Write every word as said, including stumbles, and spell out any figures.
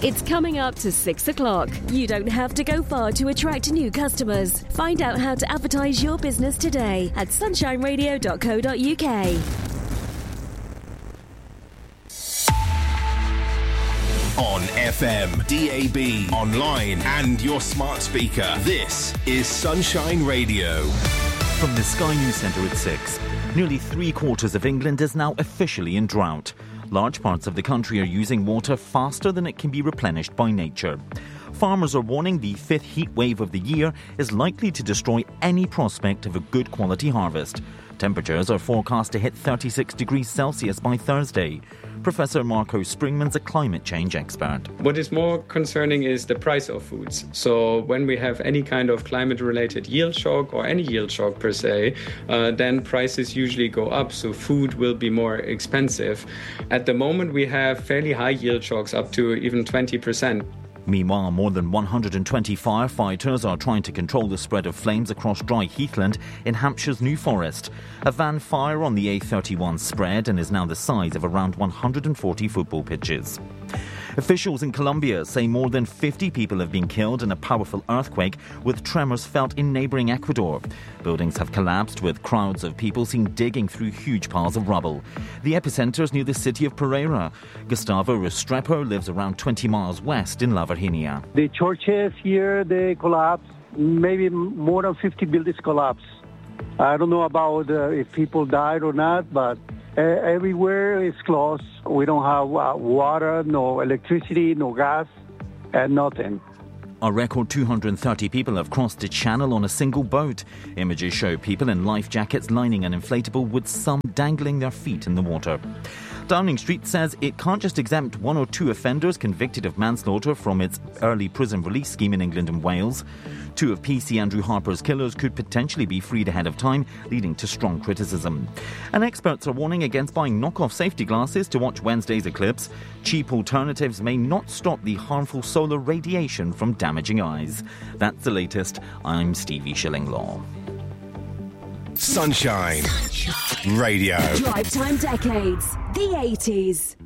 It's coming up to six o'clock. You don't have to go far to attract new customers. Find out how to advertise your business today at sunshine radio dot co dot uk. On F M, D A B, online and your smart speaker. This is Sunshine Radio. From the Sky News Centre at six. Nearly three quarters of England is now officially in drought. Large parts of the country are using water faster than it can be replenished by nature. Farmers are warning the fifth heat wave of the year is likely to destroy any prospect of a good quality harvest. Temperatures are forecast to hit thirty-six degrees Celsius by Thursday. Professor Marco Springman's a climate change expert. What is more concerning is the price of foods. So when we have any kind of climate-related yield shock or any yield shock per se, uh, then prices usually go up, so food will be more expensive. At the moment, we have fairly high yield shocks, up to even twenty percent. Meanwhile, more than one hundred twenty firefighters are trying to control the spread of flames across dry heathland in Hampshire's New Forest. A van fire on the A thirty-one spread and is now the size of around one hundred forty football pitches. Officials in Colombia say more than fifty people have been killed in a powerful earthquake, with tremors felt in neighbouring Ecuador. Buildings have collapsed, with crowds of people seen digging through huge piles of rubble. The epicentre is near the city of Pereira. Gustavo Restrepo lives around twenty miles west in La Virginia. The churches here, they collapsed. Maybe more than fifty buildings collapsed. I don't know about uh, if people died or not, but uh, everywhere is closed. We don't have uh, water, no electricity, no gas, and nothing. A record two hundred thirty people have crossed the channel on a single boat. Images show people in life jackets lining an inflatable, with some dangling their feet in the water. Downing Street says it can't just exempt one or two offenders convicted of manslaughter from its early prison release scheme in England and Wales. Two of P C Andrew Harper's killers could potentially be freed ahead of time, leading to strong criticism. And experts are warning against buying knockoff safety glasses to watch Wednesday's eclipse. Cheap alternatives may not stop the harmful solar radiation from damaging eyes. That's the latest. I'm Stevie Shillinglaw. Sunshine Radio. Drive Time Decades, the eighties.